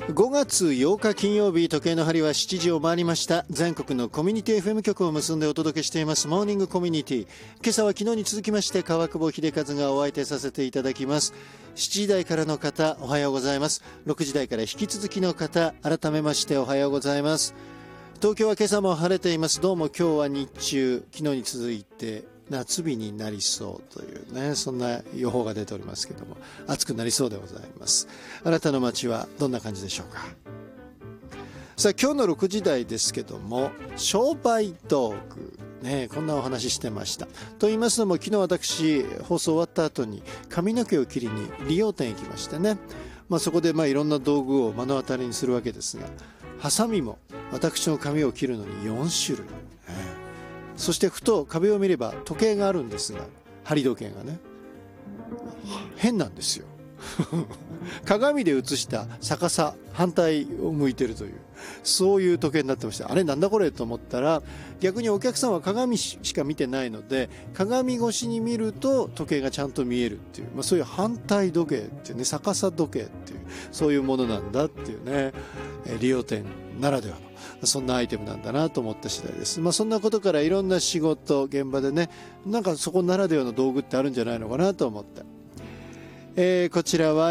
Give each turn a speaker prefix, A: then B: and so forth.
A: 5月8日金曜日、時計の針は7時を回りました。全国のコミュニティ FM 局を結んでお届けしていますモーニングコミュニティ。今朝は昨日に続きまして川久保秀和がお相手させていただきます。7時台からの方おはようございます。6時台から引き続きの方改めましておはようございます。東京は今朝も晴れています。どうも今日は日中昨日に続いて夏日になりそうというね、そんな予報が出ておりますけども、暑くなりそうでございます。あなたの街はどんな感じでしょうか。さあ今日の6時台ですけども、商売道具ね、こんなお話してました。と言いますのも、昨日私放送終わった後に髪の毛を切りに理容店行きましてね、そこでいろんな道具を目の当たりにするわけですが、ハサミも私の髪を切るのに4種類、そしてふと壁を見れば時計があるんですが、針時計がね変なんですよ鏡で映した逆さ反対を向いてるという、そういう時計になってました。あれなんだこれと思ったら、逆にお客さんは鏡しか見てないので、鏡越しに見ると時計がちゃんと見えるっていう、そういう反対時計っていうね、逆さ時計っていう、そういうものなんだっていうね、理容店ならではのそんなアイテムなんだなと思った次第です。そんなことからいろんな仕事現場でね、なんかそこならではの道具ってあるんじゃないのかなと思って、こちらは